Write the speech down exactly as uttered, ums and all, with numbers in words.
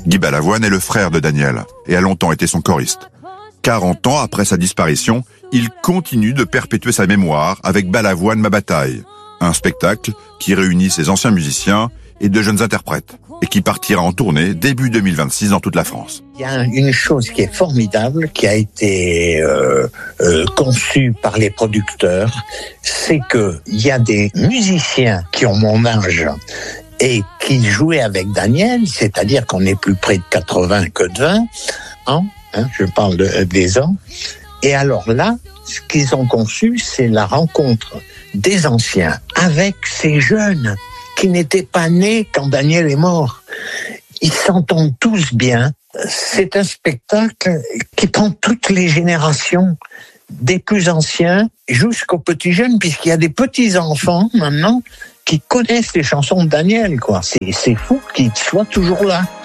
Guy Balavoine est le frère de Daniel et a longtemps été son choriste. quarante ans après sa disparition, il continue de perpétuer sa mémoire avec Balavoine ma bataille, un spectacle qui réunit ses anciens musiciens et de jeunes interprètes, et qui partira en tournée début deux mille vingt-six dans toute la France. Il y a une chose qui est formidable, qui a été euh, euh, conçue par les producteurs, c'est que il y a des musiciens qui ont mon âge et qui jouaient avec Daniel, c'est-à-dire qu'on est plus près de quatre-vingts que de vingt ans, hein, je parle de, des ans. Et alors là, ce qu'ils ont conçu, c'est la rencontre des anciens avec ces jeunes qui n'étaient pas nés quand Daniel est mort. Ils s'entendent tous bien. C'est un spectacle qui prend toutes les générations, des plus anciens jusqu'aux petits jeunes, puisqu'il y a des petits enfants maintenant qui connaissent les chansons de Daniel, quoi. C'est, c'est fou qu'ils soient toujours là.